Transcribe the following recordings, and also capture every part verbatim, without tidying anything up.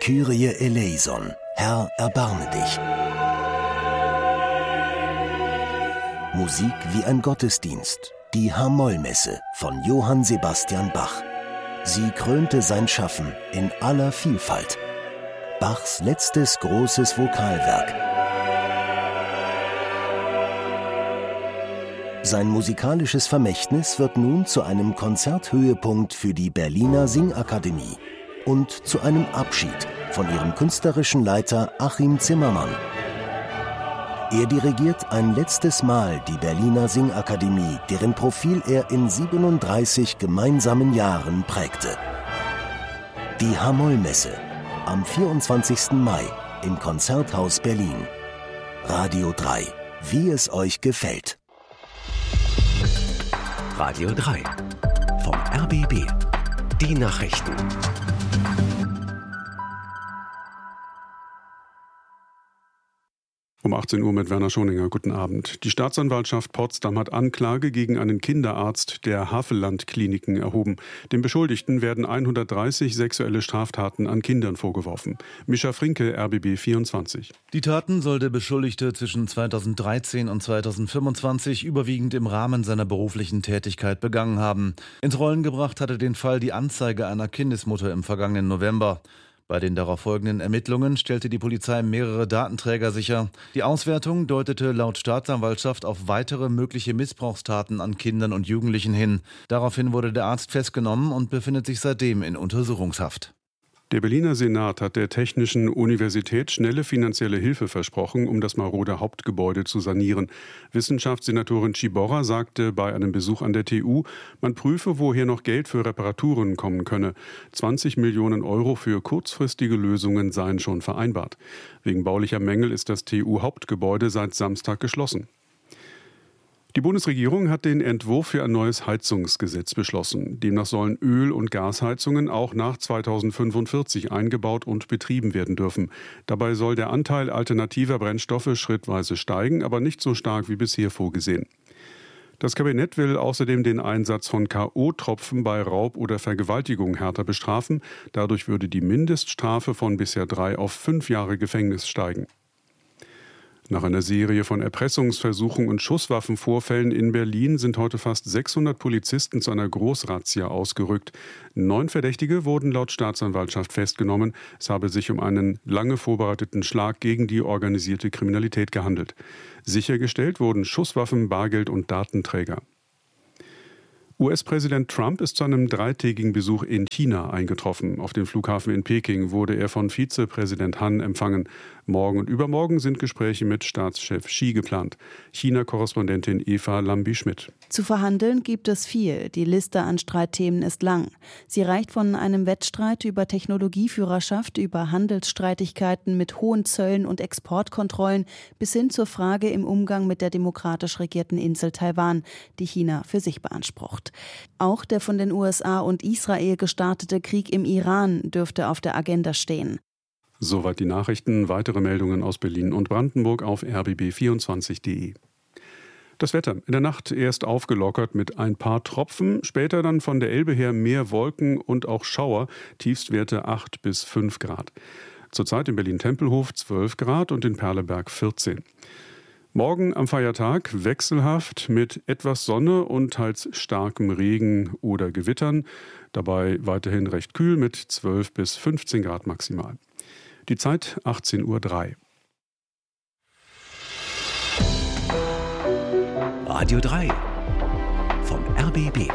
Kyrie eleison, Herr, erbarme dich. Musik wie ein Gottesdienst, die H-Moll-Messe von Johann Sebastian Bach. Sie krönte sein Schaffen in aller Vielfalt. Bachs letztes großes Vokalwerk. Sein musikalisches Vermächtnis wird nun zu einem Konzerthöhepunkt für die Berliner Singakademie und zu einem Abschied von ihrem künstlerischen Leiter Achim Zimmermann. Er dirigiert ein letztes Mal die Berliner Singakademie, deren Profil er in siebenunddreißig gemeinsamen Jahren prägte. Die H-Moll-Messe am vierundzwanzigsten Mai im Konzerthaus Berlin. Radio drei, wie es euch gefällt. Radio drei vom R B B. Die Nachrichten. Um achtzehn Uhr mit Werner Schoninger. Guten Abend. Die Staatsanwaltschaft Potsdam hat Anklage gegen einen Kinderarzt der Havelland-Kliniken erhoben. Dem Beschuldigten werden hundertdreißig sexuelle Straftaten an Kindern vorgeworfen. Mischa Frinke, R B B vierundzwanzig. Die Taten soll der Beschuldigte zwischen zweitausenddreizehn und zweitausendfünfundzwanzig überwiegend im Rahmen seiner beruflichen Tätigkeit begangen haben. Ins Rollen gebracht hatte den Fall die Anzeige einer Kindesmutter im vergangenen November. Bei den darauf folgenden Ermittlungen stellte die Polizei mehrere Datenträger sicher. Die Auswertung deutete laut Staatsanwaltschaft auf weitere mögliche Missbrauchstaten an Kindern und Jugendlichen hin. Daraufhin wurde der Arzt festgenommen und befindet sich seitdem in Untersuchungshaft. Der Berliner Senat hat der Technischen Universität schnelle finanzielle Hilfe versprochen, um das marode Hauptgebäude zu sanieren. Wissenschaftssenatorin Ciborra sagte bei einem Besuch an der T U, man prüfe, woher noch Geld für Reparaturen kommen könne. zwanzig Millionen Euro für kurzfristige Lösungen seien schon vereinbart. Wegen baulicher Mängel ist das T U-Hauptgebäude seit Samstag geschlossen. Die Bundesregierung hat den Entwurf für ein neues Heizungsgesetz beschlossen. Demnach sollen Öl- und Gasheizungen auch nach zweitausendfünfundvierzig eingebaut und betrieben werden dürfen. Dabei soll der Anteil alternativer Brennstoffe schrittweise steigen, aber nicht so stark wie bisher vorgesehen. Das Kabinett will außerdem den Einsatz von K O-Tropfen bei Raub oder Vergewaltigung härter bestrafen. Dadurch würde die Mindeststrafe von bisher drei auf fünf Jahre Gefängnis steigen. Nach einer Serie von Erpressungsversuchen und Schusswaffenvorfällen in Berlin sind heute fast sechshundert Polizisten zu einer Großrazzia ausgerückt. Neun Verdächtige wurden laut Staatsanwaltschaft festgenommen. Es habe sich um einen lange vorbereiteten Schlag gegen die organisierte Kriminalität gehandelt. Sichergestellt wurden Schusswaffen, Bargeld und Datenträger. U S-Präsident Trump ist zu einem dreitägigen Besuch in China eingetroffen. Auf dem Flughafen in Peking wurde er von Vizepräsident Han empfangen. Morgen und übermorgen sind Gespräche mit Staatschef Xi geplant. China-Korrespondentin Eva Lambi-Schmidt. Zu verhandeln gibt es viel. Die Liste an Streitthemen ist lang. Sie reicht von einem Wettstreit über Technologieführerschaft, über Handelsstreitigkeiten mit hohen Zöllen und Exportkontrollen bis hin zur Frage im Umgang mit der demokratisch regierten Insel Taiwan, die China für sich beansprucht. Auch der von den U S A und Israel gestartete Krieg im Iran dürfte auf der Agenda stehen. Soweit die Nachrichten. Weitere Meldungen aus Berlin und Brandenburg auf r b b vierundzwanzig punkt de. Das Wetter. In der Nacht erst aufgelockert mit ein paar Tropfen, später dann von der Elbe her mehr Wolken und auch Schauer, Tiefstwerte acht bis fünf Grad. Zurzeit in Berlin-Tempelhof zwölf Grad und in Perleberg vierzehn. Morgen am Feiertag wechselhaft mit etwas Sonne und teils starkem Regen oder Gewittern. Dabei weiterhin recht kühl mit zwölf bis fünfzehn Grad maximal. Die Zeit achtzehn Uhr drei. Radio drei vom R B B.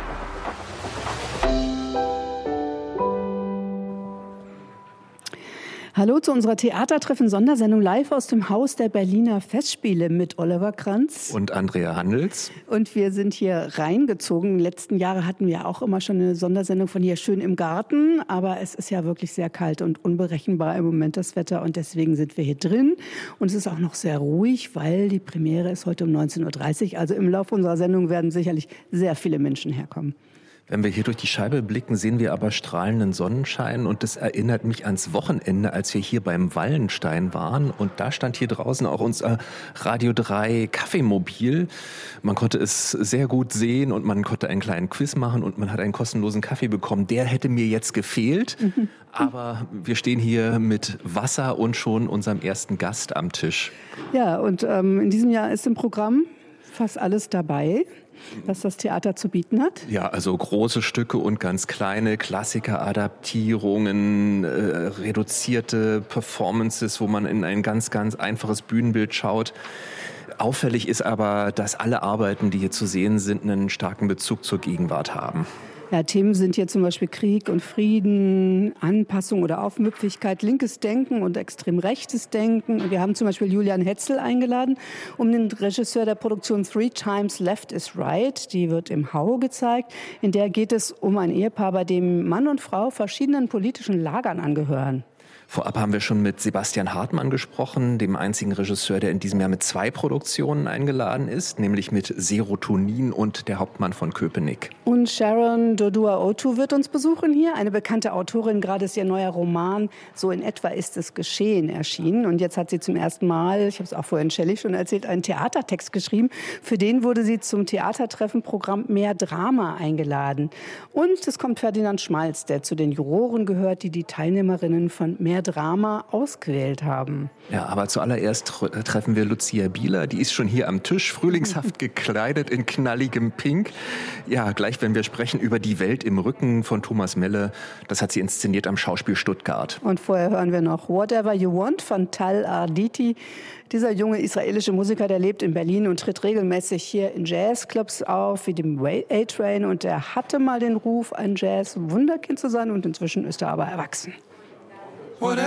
Hallo zu unserer Theatertreffen-Sondersendung live aus dem Haus der Berliner Festspiele mit Oliver Kranz. Und Andrea Handels. Und wir sind hier reingezogen. In den letzten Jahren hatten wir auch immer schon eine Sondersendung von hier schön im Garten. Aber es ist ja wirklich sehr kalt und unberechenbar im Moment das Wetter. Und deswegen sind wir hier drin. Und es ist auch noch sehr ruhig, weil die Premiere ist heute um neunzehn Uhr dreißig. Also im Laufe unserer Sendung werden sicherlich sehr viele Menschen herkommen. Wenn wir hier durch die Scheibe blicken, sehen wir aber strahlenden Sonnenschein und das erinnert mich ans Wochenende, als wir hier beim Wallenstein waren und da stand hier draußen auch unser Radio drei Kaffeemobil. Man konnte es sehr gut sehen und man konnte einen kleinen Quiz machen und man hat einen kostenlosen Kaffee bekommen. Der hätte mir jetzt gefehlt, mhm. aber wir stehen hier mit Wasser und schon unserem ersten Gast am Tisch. Ja, und ähm, in diesem Jahr ist im Programm fast alles dabei, was das Theater zu bieten hat? Ja, also große Stücke und ganz kleine Klassiker-Adaptierungen, äh, reduzierte Performances, wo man in ein ganz, ganz einfaches Bühnenbild schaut. Auffällig ist aber, dass alle Arbeiten, die hier zu sehen sind, einen starken Bezug zur Gegenwart haben. Ja, Themen sind hier zum Beispiel Krieg und Frieden, Anpassung oder Aufmüpfigkeit, linkes Denken und extrem rechtes Denken. Wir haben zum Beispiel Julian Hetzel eingeladen, um den Regisseur der Produktion Three Times Left is Right, die wird im Hau gezeigt. In der geht es um ein Ehepaar, bei dem Mann und Frau verschiedenen politischen Lagern angehören. Vorab haben wir schon mit Sebastian Hartmann gesprochen, dem einzigen Regisseur, der in diesem Jahr mit zwei Produktionen eingeladen ist, nämlich mit Serotonin und Der Hauptmann von Köpenick. Und Sharon Dodua-Otu wird uns besuchen hier, eine bekannte Autorin. Gerade ist ihr neuer Roman So in etwa ist es geschehen erschienen. Und jetzt hat sie zum ersten Mal, ich habe es auch vorhin Shelley schon erzählt, einen Theatertext geschrieben. Für den wurde sie zum Theatertreffenprogramm Mehr Drama eingeladen. Und es kommt Ferdinand Schmalz, der zu den Juroren gehört, die die Teilnehmerinnen von Mehr Drama ausgewählt haben. Ja, aber zuallererst treffen wir Lucia Bieler. Die ist schon hier am Tisch, frühlingshaft gekleidet in knalligem Pink. Ja, gleich wenn wir sprechen über Die Welt im Rücken von Thomas Melle. Das hat sie inszeniert am Schauspiel Stuttgart. Und vorher hören wir noch Whatever You Want von Tal Arditi. Dieser junge israelische Musiker, der lebt in Berlin und tritt regelmäßig hier in Jazzclubs auf, wie dem A-Train. Und er hatte mal den Ruf, ein Jazz-Wunderkind zu sein und inzwischen ist er aber erwachsen.